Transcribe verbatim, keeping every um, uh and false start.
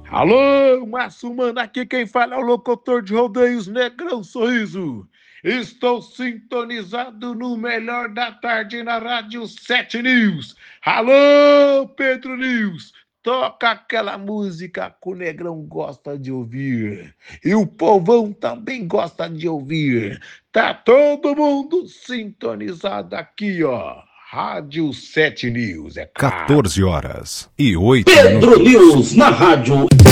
Alô, Márcio Mano, aqui quem fala é o locutor de rodeios Negrão Sorriso. Estou sintonizado no melhor da tarde na Rádio sete News. Alô, Pedro News, toca aquela música que o Negrão gosta de ouvir. E o povão também gosta de ouvir. Tá todo mundo sintonizado aqui, ó. Rádio sete News, é claro. quatorze horas e oito Pedro minutos. News na rádio